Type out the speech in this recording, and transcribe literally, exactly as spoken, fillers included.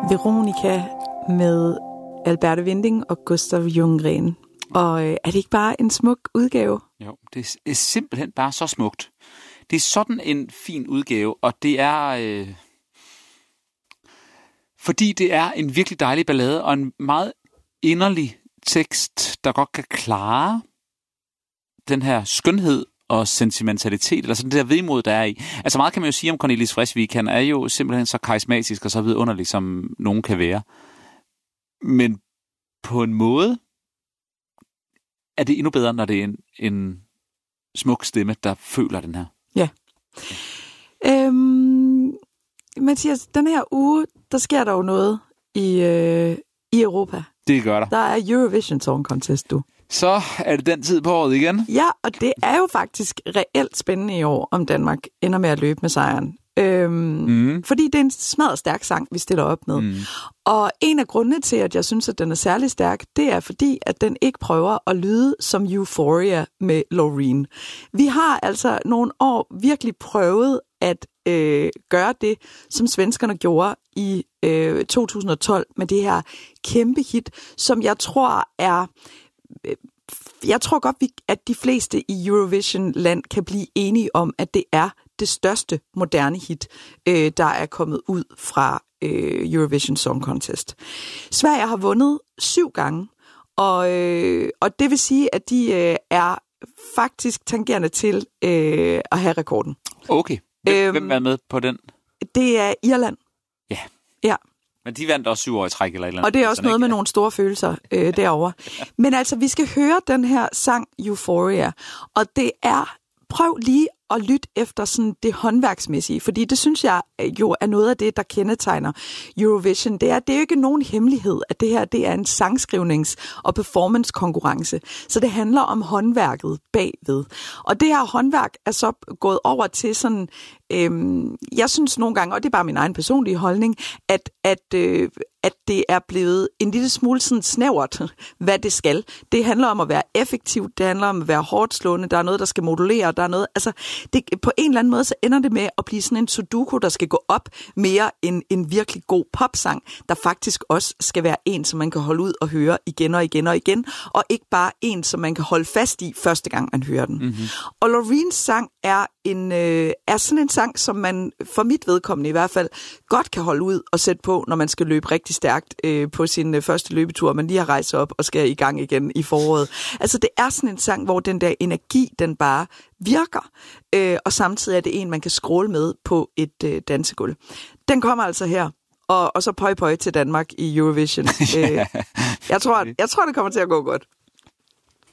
Veronica med Alberte Winding og Gustav Ljunggren. Og øh, er det ikke bare en smuk udgave? Jo, det er simpelthen bare så smukt. Det er sådan en fin udgave, og det er... Øh, fordi det er en virkelig dejlig ballade, og en meget inderlig tekst, der godt kan klare den her skønhed og sentimentalitet, eller sådan det der vemod, der er i. Altså meget kan man jo sige om Cornelis Vreeswijk. Han er jo simpelthen så karismatisk og så vidunderlig, som nogen kan være. Men på en måde er det endnu bedre, når det er en, en smuk stemme, der føler den her. Ja. Øhm, Mathias, den her uge, der sker der jo noget i, øh, i Europa. Det gør der. Der er Eurovision Song Contest, du. Så er det den tid på året igen. Ja, og det er jo faktisk reelt spændende i år, om Danmark ender med at løbe med sejren. Øhm, mm. Fordi det er en smadret stærk sang, vi stiller op med. Mm. Og en af grundene til, at jeg synes, at den er særlig stærk, det er fordi, at den ikke prøver at lyde som Euphoria med Loreen. Vi har altså nogle år virkelig prøvet at øh, gøre det, som svenskerne gjorde i øh, to tusind og tolv med det her kæmpe hit, som jeg tror er... Øh, jeg tror godt, at de fleste i Eurovision-land kan blive enige om, at det er det største moderne hit, øh, der er kommet ud fra øh, Eurovision Song Contest. Sverige har vundet syv gange, og, øh, og det vil sige, at de øh, er faktisk tangerende til øh, at have rekorden. Okay. Hvem, øhm, hvem er med på den? Det er Irland. Ja. Ja. Men de vandt også syv år i træk eller et eller andet. Og det er også noget med nogle store følelser øh, derovre. Men altså, vi skal høre den her sang Euphoria, og det er... Prøv lige at lytte efter sådan det håndværksmæssige, fordi det synes jeg jo er noget af det, der kendetegner Eurovision. Det er, det er jo ikke nogen hemmelighed, at det her det er en sangskrivnings- og performance-konkurrence. Så det handler om håndværket bagved. Og det her håndværk er så gået over til sådan, øhm, jeg synes nogle gange, og det er bare min egen personlige holdning, at, at, øh, at det er blevet en lille smule sådan snævert, hvad det skal. Det handler om at være effektivt, det handler om at være hårdt slående, der er noget, der skal modulere, der er noget, altså det, på en eller anden måde, så ender det med at blive sådan en sudoku, der skal gå op mere end en virkelig god popsang, der faktisk også skal være en, som man kan holde ud og høre igen og igen og igen, og ikke bare en, som man kan holde fast i første gang, man hører den. Mm-hmm. Og Loreens sang er, en, øh, er sådan en sang, som man, for mit vedkommende i hvert fald, godt kan holde ud og sætte på, når man skal løbe rigtig stærkt øh, på sin øh, første løbetur, man lige har rejst op og skal i gang igen i foråret. Altså det er sådan en sang, hvor den der energi, den bare virker, øh, og samtidig er det en, man kan scrolle med på et øh, dansegulv. Den kommer altså her, og, og så pøj pøj til Danmark i Eurovision. øh, jeg, tror, jeg tror, det kommer til at gå godt.